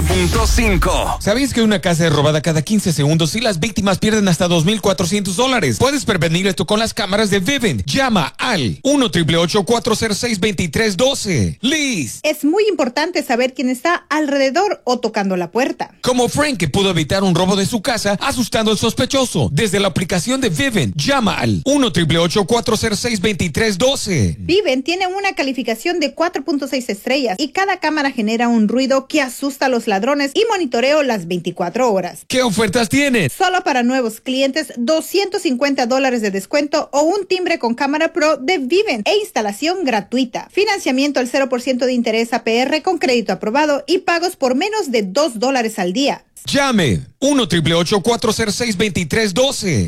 97.5. ¿Sabías que una casa es robada cada 15 segundos y las víctimas pierden hasta $2,400? Puedes prevenir esto con las cámaras de Vivint. Llama al 1-888-406-2312. Liz. Es muy importante saber quién está alrededor o tocando la puerta. Como Frank, que pudo evitar un robo de su casa asustando al sospechoso. Desde la aplicación de Vivint, llama al 1-888-406-2312. Vivint tiene una calificación de 4.6 estrellas y cada cámara genera un ruido que asusta a los ladrones y monitoreo las 24 horas. ¿Qué ofertas tienes? Solo para nuevos clientes, $250 de descuento o un timbre con cámara Pro de Vivint e instalación gratuita. Financiamiento al 0% de interés APR con crédito aprobado y pagos por menos de $2 al día. Llame 1-888-406-2312.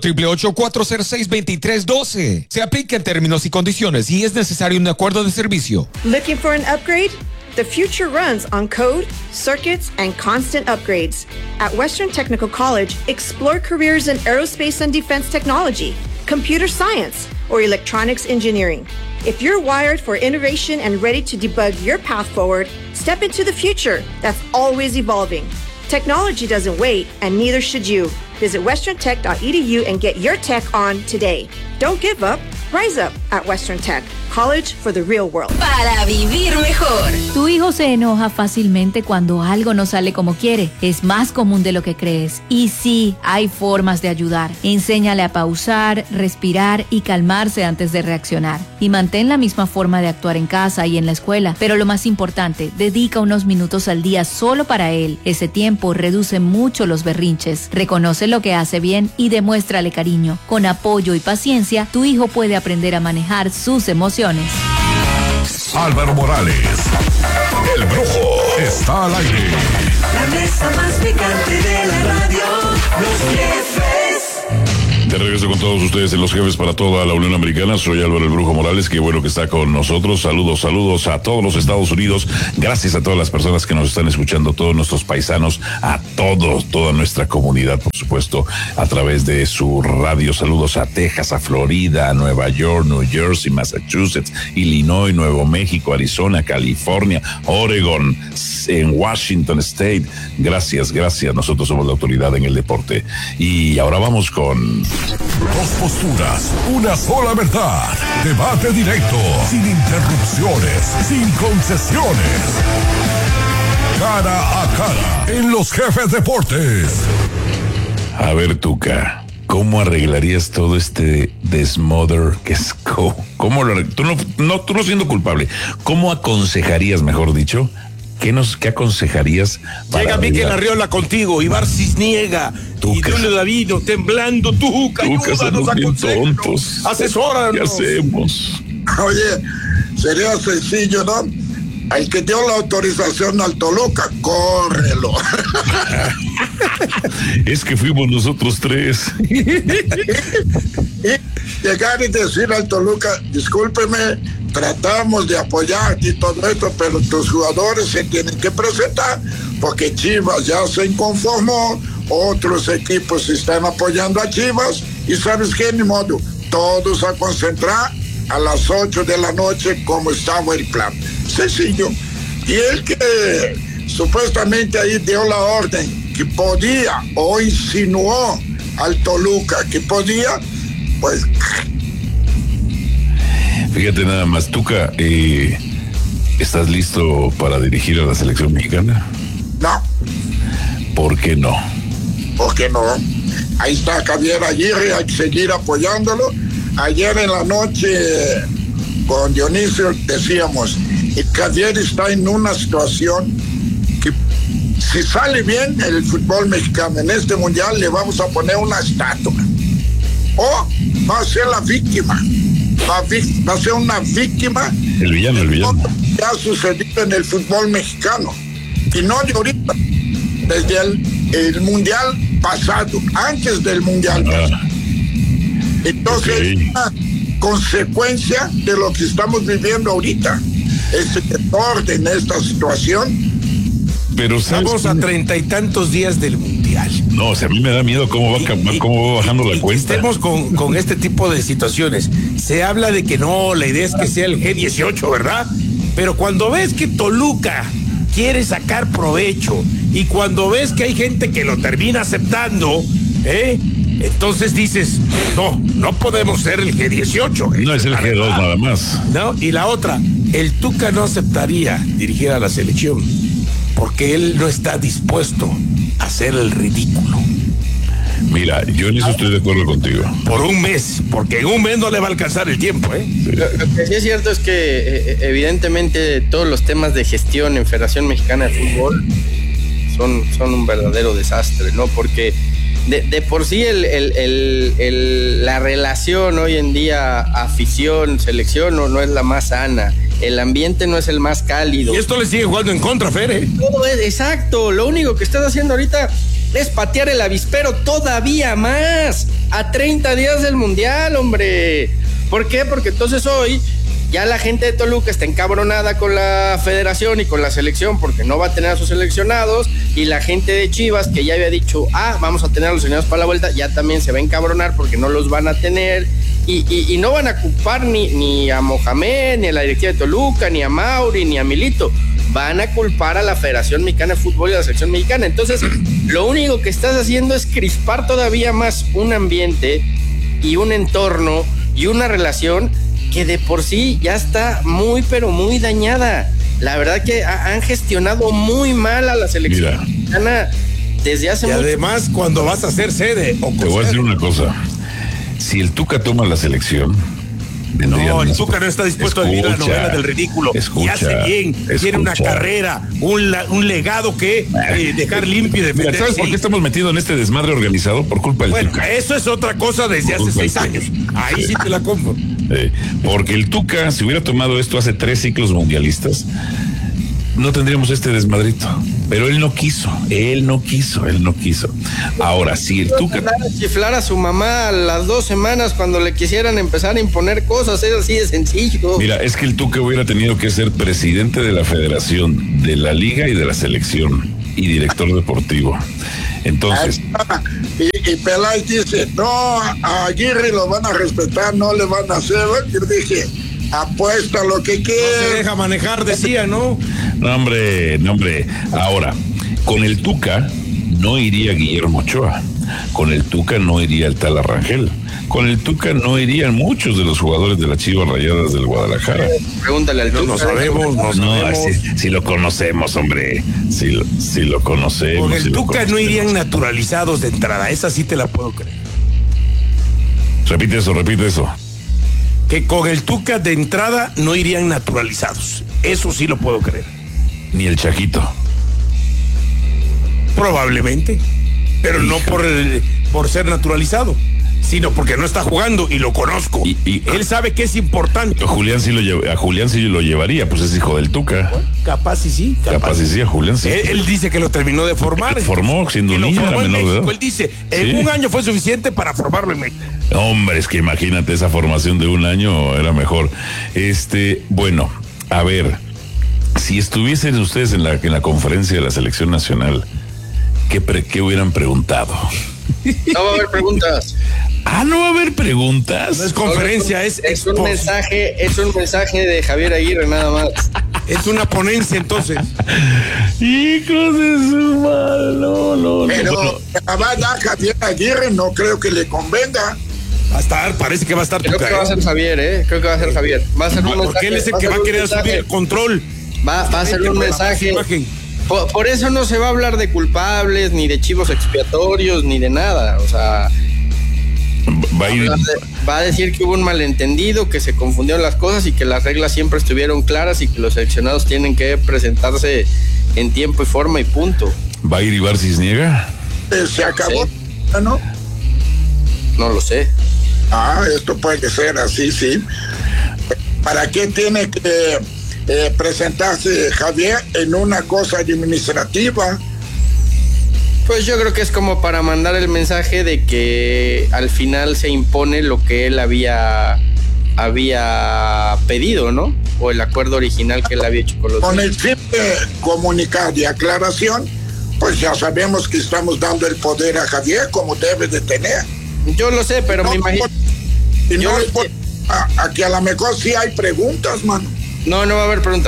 1-888-406-2312. Se aplica en términos y condiciones y es necesario un acuerdo de servicio. Looking for an upgrade? The future runs on code, circuits, and constant upgrades. At Western Technical College, explore careers in aerospace and defense technology, computer science, or electronics engineering. If you're wired for innovation and ready to debug your path forward, step into the future that's always evolving. Technology doesn't wait, and neither should you. Visit westerntech.edu and get your tech on today. Don't give up. Rise up at Western Tech. College for the real world. Para vivir mejor. Tu hijo se enoja fácilmente cuando algo no sale como quiere. Es más común de lo que crees. Y sí, hay formas de ayudar. Enséñale a pausar, respirar y calmarse antes de reaccionar. Y mantén la misma forma de actuar en casa y en la escuela. Pero lo más importante, dedica unos minutos al día solo para él. Ese tiempo reduce mucho los berrinches. Reconoce lo que hace bien y demuéstrale cariño. Con apoyo y paciencia, tu hijo puede aprender a manejar sus emociones. Álvaro Morales, el Brujo, está al aire. La mesa más picante de la radio, Los Jefes. De regreso con todos ustedes en Los Jefes para toda la Unión Americana. Soy Álvaro el Brujo Morales, qué bueno que está con nosotros. Saludos a todos los Estados Unidos. Gracias a todas las personas que nos están escuchando, todos nuestros paisanos, a toda nuestra comunidad, por supuesto, a través de su radio. Saludos a Texas, a Florida, a Nueva York, New Jersey, Massachusetts, Illinois, Nuevo México, Arizona, California, Oregon, en Washington State. Gracias. Nosotros somos la autoridad en el deporte. Y ahora vamos con... Dos posturas, una sola verdad. Debate directo, sin interrupciones, sin concesiones. Cara a cara, en Los Jefes Deportes. A ver, Tuca, ¿cómo arreglarías todo este desmother que es? Tú no siendo culpable, ¿cómo aconsejarías, mejor dicho? ¿Qué aconsejarías? Llega Mikel Arriola contigo, Ibar Cisniega y Julio Davino temblando. Tuca, ayúdanos, aconséjanos, asesóranos. ¿Qué hacemos? Oye, sería sencillo, ¿no? El que dio la autorización al Toluca, córrelo. Es que fuimos nosotros tres. Llegar y decir al Toluca, discúlpeme, tratamos de apoyarte y todo esto, pero tus jugadores se tienen que presentar porque Chivas ya se inconformó, otros equipos están apoyando a Chivas y ¿sabes qué? Ni modo, todos a concentrar a las 8 de la noche como estaba el plan. Sencillo. Y el que supuestamente ahí dio la orden que podía o insinuó al Toluca que podía, pues... Fíjate nada más, Tuca, ¿estás listo para dirigir a la selección mexicana? No. ¿Por qué no? ¿Por qué no? Ahí está Javier Aguirre, hay que seguir apoyándolo. Ayer en la noche con Dionisio decíamos, Javier está en una situación que si sale bien el fútbol mexicano en este mundial le vamos a poner una estatua. O va a ser la víctima. Va a ser una víctima. El villano. Que ha sucedido en el fútbol mexicano. Y no de ahorita. Desde el mundial pasado. Antes del mundial pasado. Entonces, es una consecuencia de lo que estamos viviendo ahorita. Este desorden, esta situación. Pero estamos a 30 y tantos días del mundial. No, o sea, a mí me da miedo cómo va bajando la cuenta. Estemos con este tipo de situaciones. Se habla de que no, la idea es que sea el G18, ¿verdad? Pero cuando ves que Toluca quiere sacar provecho. Y cuando ves que hay gente que lo termina aceptando, entonces dices, no podemos ser el G18. No es el G2 nada más. No, y la otra, el Tuca no aceptaría dirigir a la selección porque él no está dispuesto a hacer el ridículo. Mira, yo en eso estoy de acuerdo contigo. Por un mes, porque en un mes no le va a alcanzar el tiempo, Sí. Lo que sí es cierto es que evidentemente todos los temas de gestión en Federación Mexicana de Fútbol son un verdadero desastre, ¿no? Porque de por sí la relación hoy en día afición-selección no es la más sana. El ambiente no es el más cálido. Y esto le sigue jugando en contra, Fer, Todo es exacto. Lo único que estás haciendo ahorita es patear el avispero todavía más a 30 días del Mundial, hombre. ¿Por qué? Porque entonces hoy ya la gente de Toluca está encabronada con la federación y con la selección porque no va a tener a sus seleccionados, y la gente de Chivas, que ya había dicho, vamos a tener a los seleccionados para la vuelta, ya también se va a encabronar porque no los van a tener, y no van a culpar ni a Mohamed, ni a la directiva de Toluca, ni a Mauri, ni a Milito. Van a culpar a la Federación Mexicana de Fútbol y a la selección mexicana. Entonces, lo único que estás haciendo es crispar todavía más un ambiente y un entorno y una relación que de por sí ya está muy, pero muy dañada. La verdad que han gestionado muy mal a la selección mexicana desde hace mucho. Y además, cuando vas a hacer sede... Te voy a decir una cosa. Si el Tuca toma la selección... No, el Tuca no está dispuesto a vivir la novela del ridículo. Y hace bien, tiene una carrera, un legado que dejar limpio y defender. ¿Sabes por qué estamos metidos en este desmadre organizado? Por culpa del Tuca. Eso es otra cosa desde hace 6 años. Ahí sí te la compro. Porque el Tuca, si hubiera tomado esto hace 3 ciclos mundialistas, no tendríamos este desmadrito. Pero él no quiso. Ahora, si el Tuca... Chiflar a su mamá a las 2 semanas cuando le quisieran empezar a imponer cosas, es así de sencillo. Mira, es que el Tuca hubiera tenido que ser presidente de la federación, de la liga y de la selección, y director deportivo. Entonces... Y Peláez dice, no, a Aguirre lo van a respetar, no le van a hacer. Yo dije, apuesta lo que quiera. No se deja manejar, decía, ¿no? No, hombre. Ahora, con el Tuca no iría Guillermo Ochoa. Con el Tuca no iría el tal Arrangel. Con el Tuca no irían muchos de los jugadores de las Chivas Rayadas del Guadalajara. Pregúntale al Tuca. No sabemos. Si lo conocemos, hombre. Si lo conocemos. Con el Tuca no irían naturalizados de entrada. Esa sí te la puedo creer. Repite eso. Que con el Tuca de entrada no irían naturalizados. Eso sí lo puedo creer. Ni el Chajito. Probablemente. Pero no por ser naturalizado, sino porque no está jugando y lo conozco. Y él sabe que es importante. A Julián sí lo llevaría, pues es hijo del Tuca. Bueno, capaz y sí, a Julián sí. Él dice que lo terminó de formar. Formó siendo un niño, era menor de edad. Él dice, en un año fue suficiente para formarlo en México. Hombre, es que imagínate, esa formación de un año era mejor. Bueno, a ver, si estuviesen ustedes en la conferencia de la selección nacional, ¿qué hubieran preguntado? No va a haber preguntas. ¿No va a haber preguntas? No es conferencia, es un mensaje de Javier Aguirre nada más. Es una ponencia, entonces. Hijos de su madre, no. Pero va a dar Javier Aguirre, no creo que le convenga. Parece que va a estar. Creo que va a ser Javier, Va a ser un mensaje. Porque él es el que va a querer subir el control. Va a ser un mensaje. Por eso no se va a hablar de culpables, ni de chivos expiatorios, ni de nada. O sea, va a decir que hubo un malentendido, que se confundieron las cosas y que las reglas siempre estuvieron claras y que los seleccionados tienen que presentarse en tiempo y forma y punto. ¿Va a ir Ibar Cisniega? Se acabó, ¿no? No lo sé. Esto puede ser así, sí. ¿Para qué tiene que presentarse Javier en una cosa administrativa? Pues yo creo que es como para mandar el mensaje de que al final se impone lo que él había pedido, ¿no? O el acuerdo original que él había hecho con los... Con el fin de comunicar de aclaración, pues ya sabemos que estamos dando el poder a Javier como debe de tener. Yo lo sé, pero me imagino... Aquí a lo mejor sí hay preguntas, mano. No va a haber preguntas.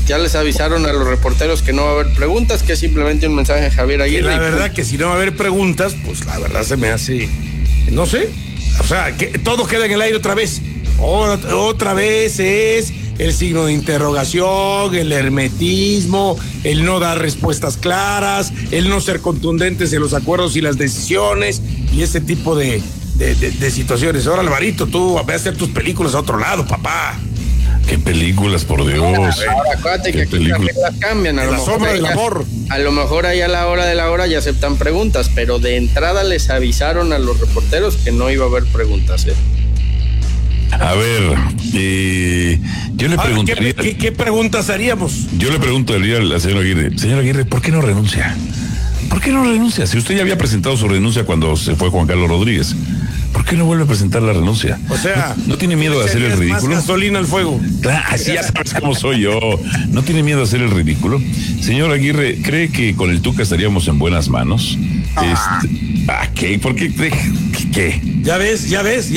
ya les avisaron a los reporteros que no va a haber preguntas, que es simplemente un mensaje de Javier Aguirre. La verdad que si no va a haber preguntas, pues la verdad se me hace, no sé, o sea, que todo queda en el aire otra vez. Otra vez es el signo de interrogación, el hermetismo, el no dar respuestas claras, el no ser contundentes en los acuerdos y las decisiones y ese tipo de situaciones. Ahora, Alvarito, tú ve a hacer tus películas a otro lado, papá. ¿Qué películas, por Dios? Ahora acuérdate que aquí también las cambian. La sombra del amor. A lo mejor ahí a la hora de la hora ya aceptan preguntas, pero de entrada les avisaron a los reporteros que no iba a haber preguntas, A ver, yo le preguntaría... ¿Qué preguntas haríamos? Yo le preguntaría al señor Aguirre, señor Aguirre, ¿por qué no renuncia? ¿Por qué no renuncia? Si usted ya había presentado su renuncia cuando se fue Juan Carlos Rodríguez, ¿por qué no vuelve a presentar la renuncia? O sea, ¿no tiene miedo de hacer el ridículo? Más gasolina al fuego. Así ya sabes cómo soy yo. ¿No tiene miedo de hacer el ridículo? Señor Aguirre, ¿cree que con el Tuca estaríamos en buenas manos? ¿Qué? ¿Por qué? ¿Qué? Ya ves.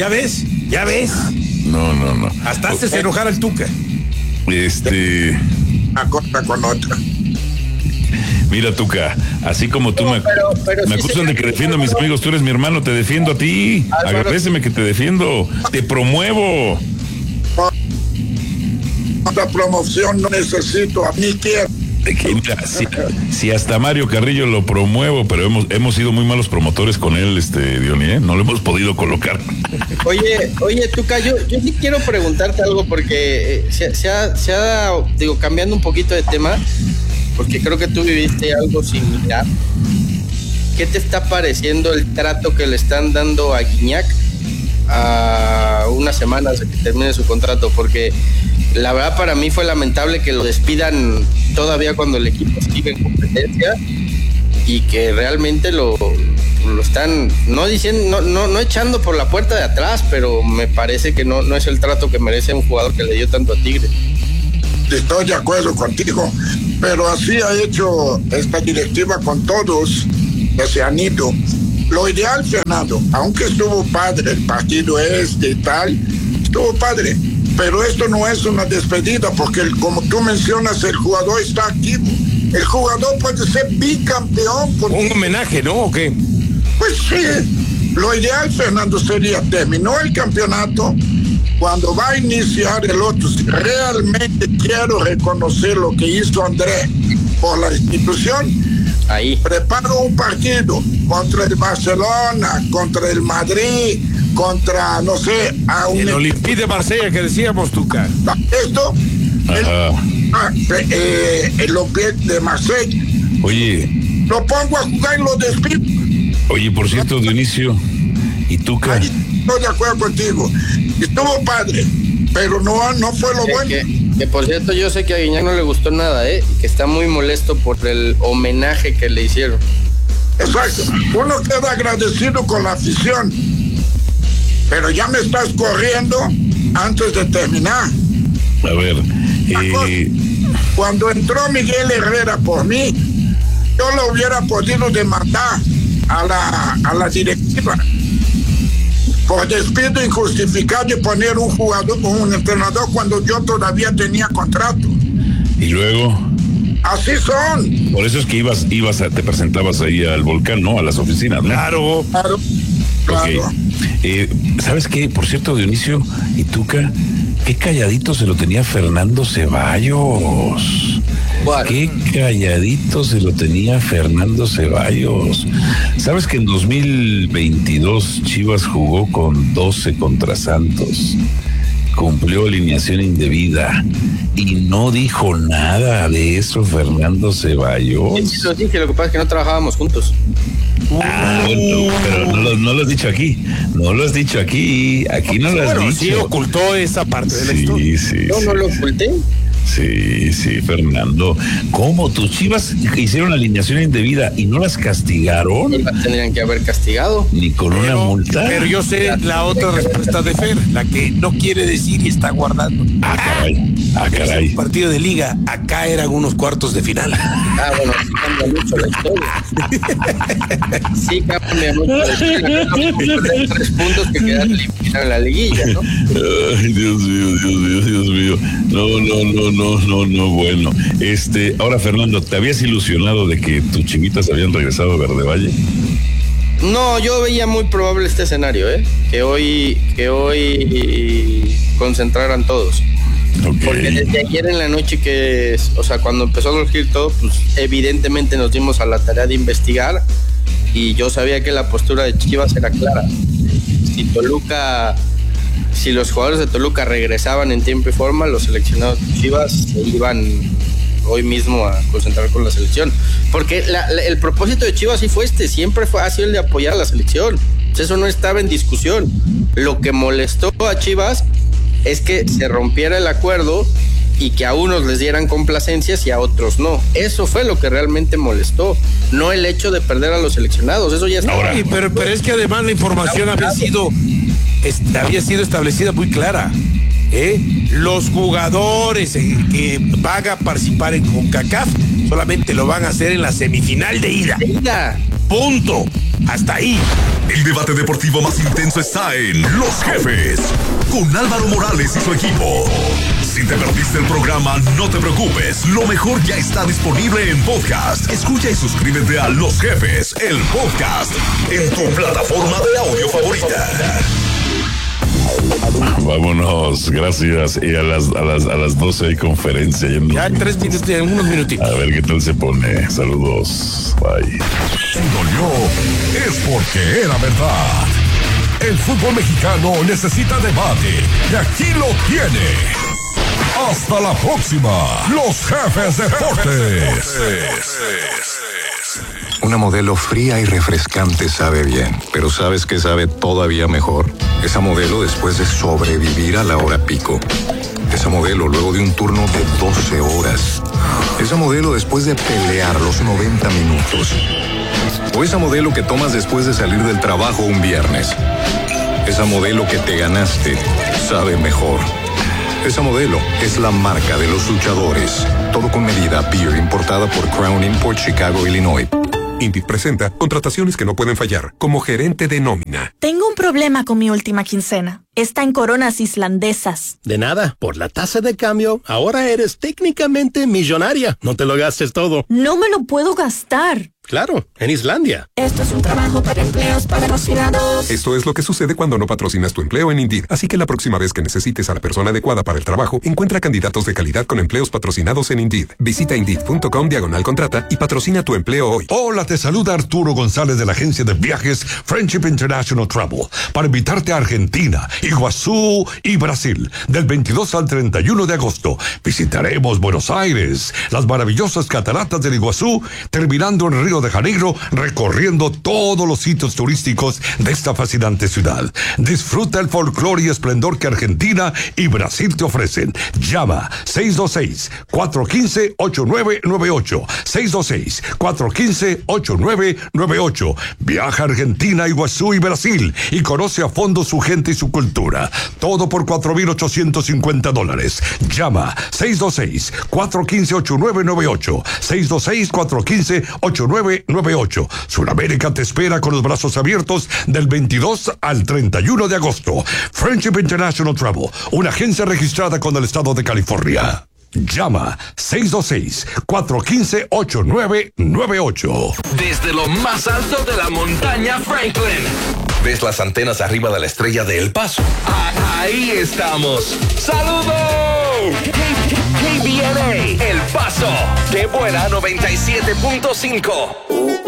No. Hasta haces enojar al Tuca. Una cosa con otra. Mira, Tuca, así como tú me acusan de que defiendo a mis amigos, tú eres mi hermano, te defiendo a ti. Agradéceme que te defiendo, te promuevo. La promoción no necesito, a mí quiero. Mira, si hasta Mario Carrillo lo promuevo, pero hemos sido muy malos promotores con él, Diony, no lo hemos podido colocar. Oye, Tuca, yo sí quiero preguntarte algo porque se ha cambiando un poquito de tema, porque creo que tú viviste algo similar. ¿Qué te está pareciendo el trato que le están dando a Gignac a unas semanas de que termine su contrato? Porque la verdad para mí fue lamentable que lo despidan todavía cuando el equipo sigue en competencia y que realmente lo están no echando por la puerta de atrás, pero me parece que no es el trato que merece un jugador que le dio tanto a Tigre. Estoy de acuerdo contigo, pero así ha hecho esta directiva con todos que se han ido. Lo ideal, Fernando, aunque estuvo padre el partido y tal, estuvo padre, pero esto no es una despedida, porque como tú mencionas, el jugador está activo. El jugador puede ser bicampeón. Un homenaje, ¿no? ¿O qué? Pues sí, lo ideal, Fernando, sería terminó el campeonato. Cuando va a iniciar el otro, si realmente quiero reconocer lo que hizo Andrés por la institución, ahí preparo un partido contra el Barcelona, contra el Madrid, contra, no sé, a un... El Olympique de Marsella que decíamos, Tuca. Esto, el Olympique de Marsella. Oye. Lo pongo a jugar y lo despido. Oye, por cierto, Dionisio y Tuca. Ay, estoy de acuerdo contigo. Estuvo padre, pero no fue lo bueno. Que por cierto, yo sé que a Gignac no le gustó nada, que está muy molesto por el homenaje que le hicieron. Exacto. Uno queda agradecido con la afición, pero ya me estás corriendo antes de terminar. A ver, cuando entró Miguel Herrera por mí, yo lo hubiera podido demandar a la directiva por despido injustificado y poner un entrenador cuando yo todavía tenía contrato. Y luego, así son. por eso es que te presentabas ahí al Volcán, ¿no? A las oficinas, ¿no? Claro. Okay. ¿Sabes qué? Por cierto, Dionisio y Tuca, qué calladito se lo tenía Fernando Ceballos. Qué calladito se lo tenía Fernando Ceballos. ¿Sabes que en 2022 Chivas jugó con 12 contra Santos? Cumplió alineación indebida y no dijo nada de eso Fernando Ceballos. Sí, lo dije, lo que pasa es que no trabajábamos juntos. Bueno, pero no lo has dicho aquí. No lo has dicho aquí. Aquí no lo has dicho. Sí ocultó esa parte de la historia. No lo oculté. Sí, Fernando. ¿Cómo? ¿Tus Chivas hicieron alineación indebida y no las castigaron? No las tendrían que haber castigado. Ni con una multa. Pero yo sé la otra respuesta de Fer, la que no quiere decir y está guardando. Caray. Es un partido de liga, acá eran unos cuartos de final. Bueno, sí cambia mucho la historia. Sí cambia mucho la historia. 3 puntos que quedan limpios. terminar en la liguilla, ¿no? Ay, Dios mío. No, bueno. Ahora, Fernando, ¿te habías ilusionado de que tus chivitas habían regresado a Verde Valle? No, yo veía muy probable este escenario, que hoy concentraran todos. Okay. Porque desde ayer en la noche cuando empezó a surgir todo, pues evidentemente nos dimos a la tarea de investigar y yo sabía que la postura de Chivas era clara. Si los jugadores de Toluca regresaban en tiempo y forma, los seleccionados de Chivas se iban hoy mismo a concentrar con la selección. Porque el propósito de Chivas sí fue siempre ha sido el de apoyar a la selección. Eso no estaba en discusión. Lo que molestó a Chivas es que se rompiera el acuerdo y que a unos les dieran complacencias y a otros no. Eso fue lo que realmente molestó, no el hecho de perder a los seleccionados. Eso ya está. Pero es que además la información había sido establecida muy clara. Los jugadores que van a participar en CONCACAF solamente lo van a hacer en la semifinal de ida. Punto. Hasta ahí. El debate deportivo más intenso está en Los Jefes, con Álvaro Morales y su equipo. Si te perdiste el programa, no te preocupes. Lo mejor ya está disponible en podcast. Escucha y suscríbete a Los Jefes, el podcast, en tu plataforma de audio favorita. Vámonos, gracias. Y a las 12 hay conferencia. Ya en 3 minutos, en unos minutitos. A ver qué tal se pone. Saludos. Bye. Si dolió, es porque era verdad. El fútbol mexicano necesita debate. Y aquí lo tiene. Hasta la próxima. Los Jefes Deportes. Una Modelo fría y refrescante sabe bien, pero ¿sabes qué sabe todavía mejor? Esa Modelo después de sobrevivir a la hora pico. Esa Modelo luego de un turno de 12 horas. Esa Modelo después de pelear los 90 minutos. O esa Modelo que tomas después de salir del trabajo un viernes. Esa Modelo que te ganaste sabe mejor. Esa Modelo es la marca de los luchadores. Todo con medida. Beer importada por Crown Import, Chicago, Illinois. Indeed presenta contrataciones que no pueden fallar, como gerente de nómina. Tengo un problema con mi última quincena. Está en coronas islandesas. De nada, por la tasa de cambio, ahora eres técnicamente millonaria. No te lo gastes todo. No me lo puedo gastar. Claro, en Islandia. Esto es un trabajo para empleos patrocinados. Esto es lo que sucede cuando no patrocinas tu empleo en Indeed. Así que la próxima vez que necesites a la persona adecuada para el trabajo, encuentra candidatos de calidad con empleos patrocinados en Indeed. Visita Indeed.com/contrata y patrocina tu empleo hoy. Hola, te saluda Arturo González de la agencia de viajes Friendship International Travel para invitarte a Argentina, Iguazú y Brasil del 22 al 31 de agosto. Visitaremos Buenos Aires, las maravillosas cataratas del Iguazú, terminando en Río de Janeiro, recorriendo todos los sitios turísticos de esta fascinante ciudad. Disfruta el folclore y esplendor que Argentina y Brasil te ofrecen. Llama 626-415-8998. 626-415-8998. Viaja a Argentina, Iguazú y Brasil y conoce a fondo su gente y su cultura. Todo por $4,850. Llama 626-415-8998. 626-415-8998. Sudamérica te espera con los brazos abiertos del 22 al 31 de agosto. Friendship International Travel, una agencia registrada con el estado de California. Llama 626-415-8998. Desde lo más alto de la montaña Franklin. ¿Ves las antenas arriba de la estrella de El Paso? Ahí estamos. ¡Saludos! KBNA El Paso. ¡Qué buena 97.5!